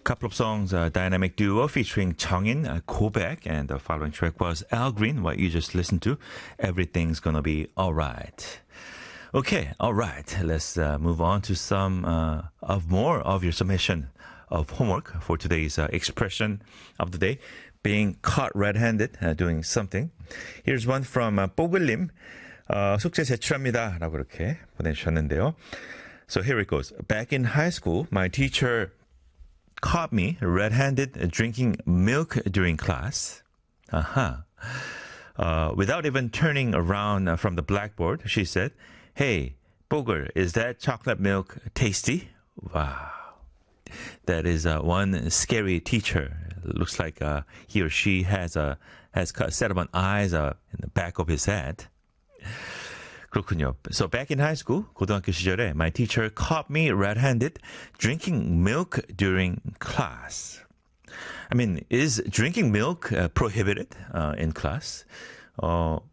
Couple of songs, dynamic duo featuring Changin, 고백, and the following track was Al Green, what you just listened to. Everything's gonna be alright. Okay, alright. Let's move on to some of more of your submission of homework for today's expression of the day, being caught red-handed, doing something. Here's one from 뽀글님. 숙제 제출합니다. 라고 이렇게 보내주셨는데요. So here it goes. Back in high school, my teacher caught me red-handed drinking milk during class. Without even turning around from the blackboard, she said, "Hey, Booger, is that chocolate milk tasty?" Wow. That is one scary teacher. It looks like he or she has a set of eyes in the back of his head. 그렇군요. So back in high school, 고등학교 시절에 my teacher caught me red-handed drinking milk during class. I mean, is drinking milk prohibited in class?